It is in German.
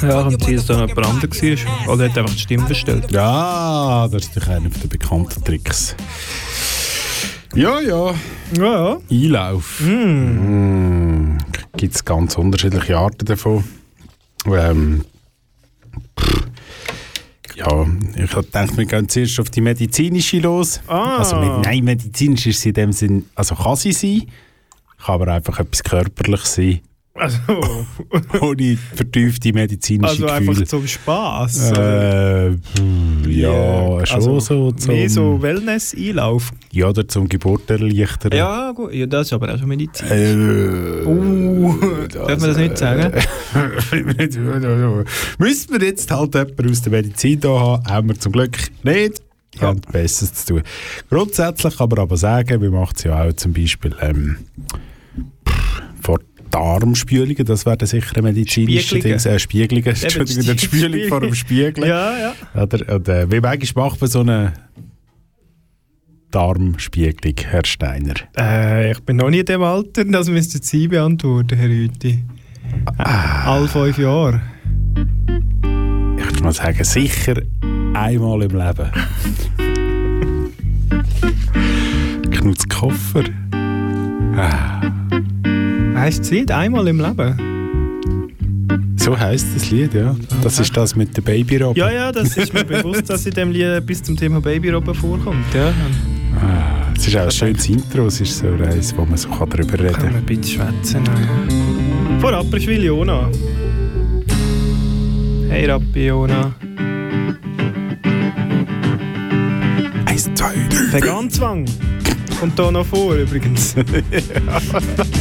Ja, und sie ist dann jemand anderes war. Oder hat einfach die Stimme verstellt. Ja, das ist natürlich einer der bekannten Tricks. Ja. Einlauf. Gibt es ganz unterschiedliche Arten davon. Ja, ich dachte, wir gehen zuerst auf die medizinische los. Also, nein, medizinisch ist sie in dem Sinn, also kann sie sein, kann aber einfach etwas Körperliches sein. Also, ohne vertiefte medizinische also Gefühle. einfach zum Spass. Ja, schon also, so. Mehr so Wellness-Einlauf. Ja, oder zum Geburt erleichtern. Ja, gut. Ja, das ist aber auch schon Medizin. Darf man das nicht sagen? Müssen wir jetzt halt jemanden aus der Medizin da haben? Haben wir zum Glück nicht. Wir haben Besseres zu tun. Grundsätzlich kann man aber sagen, wir machen es ja auch zum Beispiel vor Darmspülungen, das wäre sicher ein medizinisches Ding. Spiegelungen, Entschuldigung, die Spülung vor dem Spiegel. Ja. Oder wie manchmal macht man so eine Darmspiegelung, Herr Steiner? Ich bin noch nie in dem Alter, das müssten Sie beantworten, Herr Rüthi. Alle 5 Jahre. Ich würde mal sagen, sicher einmal im Leben. Knutz Koffer. Heisst das Lied «Einmal im Leben»? So heisst das Lied, ja. Das ist das mit der Babyrobbe. Ja, das ist mir bewusst, dass in dem Lied bis zum Thema Babyrobbe vorkommt. Ja. Es ist auch ein schönes Intro, es ist so eins, wo man so darüber reden kann. Können wir ein bisschen schwätzen. Vorab ist Jona. Hey Rappi Jona. 1, 2, 3. Veganzwang kommt hier noch vor übrigens.